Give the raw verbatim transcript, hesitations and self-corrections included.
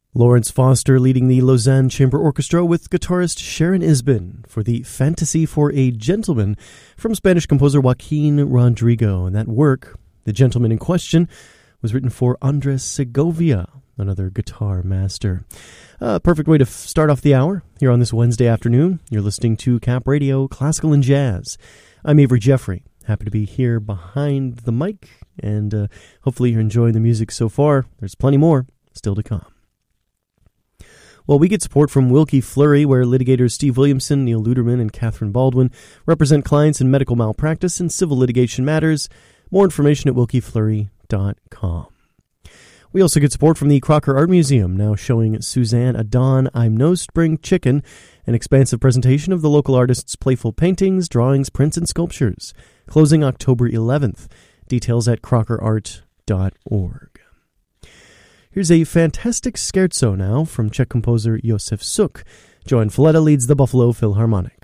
Lawrence Foster leading the Lausanne Chamber Orchestra with guitarist Sharon Isbin for the Fantasy for a Gentleman from Spanish composer Joaquin Rodrigo. And that work, the gentleman in question, was written for Andres Segovia, another guitar master. A perfect way to f- start off the hour here on this Wednesday afternoon. You're listening to Cap Radio, Classical and Jazz. I'm Avery Jeffrey. Happy to be here behind the mic, and uh, hopefully you're enjoying the music so far. There's plenty more still to come. Well, we get support from Wilkie Fleury, where litigators Steve Williamson, Neil Luderman, and Catherine Baldwin represent clients in medical malpractice and civil litigation matters. More information at wilkie fleury dot com. We also get support from the Crocker Art Museum, now showing Suzanne Adon, I'm No Spring Chicken, an expansive presentation of the local artist's playful paintings, drawings, prints, and sculptures. Closing October eleventh. Details at crocker art dot org. Here's a fantastic scherzo now from Czech composer Josef Suk. Joan Falletta leads the Buffalo Philharmonic.